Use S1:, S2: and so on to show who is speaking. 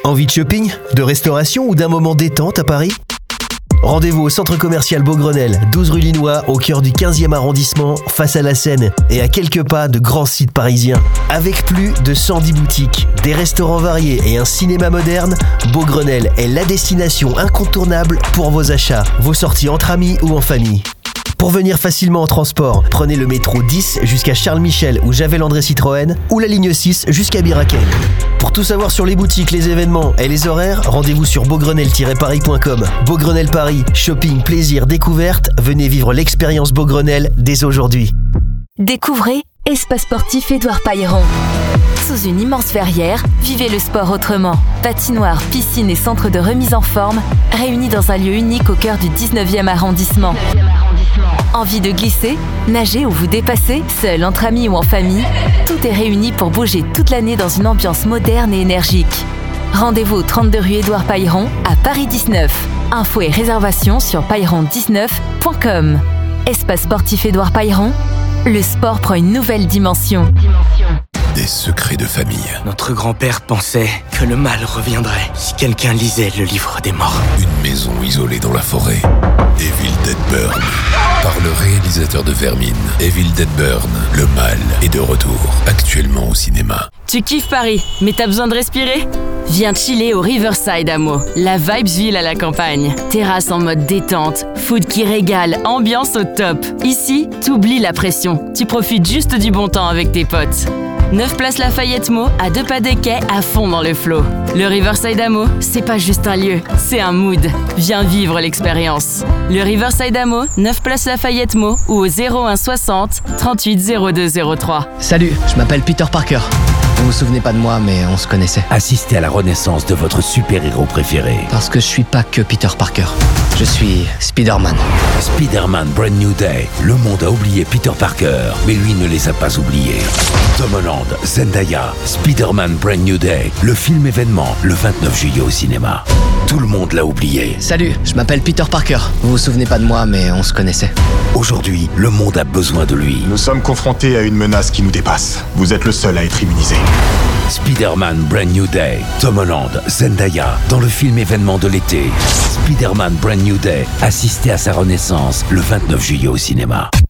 S1: Envie de shopping, de restauration ou d'un moment détente à Paris ? Rendez-vous au centre commercial Beaugrenelle, 12 rue Linois, au cœur du 15e arrondissement, face à la Seine et à quelques pas de grands sites parisiens. Avec plus de 110 boutiques, des restaurants variés et un cinéma moderne, Beaugrenelle est la destination incontournable pour vos achats, vos sorties entre amis ou en famille. Pour venir facilement en transport, prenez le métro 10 jusqu'à Charles Michel ou Javel-André Citroën ou la ligne 6 jusqu'à Biraken. Pour tout savoir sur les boutiques, les événements et les horaires, rendez-vous sur beaugrenelle-paris.com. Beaugrenelle Paris, shopping, plaisir, découverte, venez vivre l'expérience Beaugrenelle dès aujourd'hui.
S2: Découvrez Espace sportif Édouard Pailleron. Sous une immense verrière, vivez le sport autrement. Patinoire, piscine et centre de remise en forme, réunis dans un lieu unique au cœur du 19e arrondissement. Envie de glisser, nager ou vous dépasser, seul, entre amis ou en famille, tout est réuni pour bouger toute l'année dans une ambiance moderne et énergique. Rendez-vous au 32 rue Édouard Pailleron à Paris 19. Infos et réservations sur pailleron19.com. Espace sportif Édouard Pailleron, le sport prend une nouvelle dimension.
S3: Des secrets de famille.
S4: Notre grand-père pensait que le mal reviendrait si quelqu'un lisait le livre des morts.
S3: Une maison isolée dans la forêt. Evil Dead Burn. Par le réalisateur de Vermine. Evil Dead Burn. Le mal est de retour. Actuellement au cinéma.
S5: Tu kiffes Paris, mais t'as besoin de respirer ? Viens chiller au Riverside Amo, la vibes ville à la campagne. Terrasse en mode détente, food qui régale, ambiance au top. Ici, t'oublies la pression, tu profites juste du bon temps avec tes potes. 9 place Lafayette Mo, à 2 pas des quais, à fond dans le flow. Le Riverside Amo, c'est pas juste un lieu, c'est un mood. Viens vivre l'expérience. Le Riverside Amo, 9 place Lafayette Mo ou au 01 60 38 02 03.
S6: Salut, je m'appelle Peter Parker. Vous vous souvenez pas de moi, mais on se connaissait.
S7: Assistez à la renaissance de votre super-héros préféré.
S6: Parce que je suis pas que Peter Parker. Je suis Spider-Man.
S7: Spider-Man Brand New Day. Le monde a oublié Peter Parker, mais lui ne les a pas oubliés. Tom Holland, Zendaya, Spider-Man Brand New Day. Le film événement, le 29 juillet au cinéma. Tout le monde l'a oublié.
S6: Salut, je m'appelle Peter Parker. Vous vous souvenez pas de moi, mais on se connaissait.
S7: Aujourd'hui, le monde a besoin de lui.
S8: Nous sommes confrontés à une menace qui nous dépasse. Vous êtes le seul à être immunisé.
S7: Spider-Man Brand New Day. Tom Holland, Zendaya, dans le film événement de l'été. Spider-Man Brand New Day. Assistez à sa renaissance le 29 juillet au cinéma.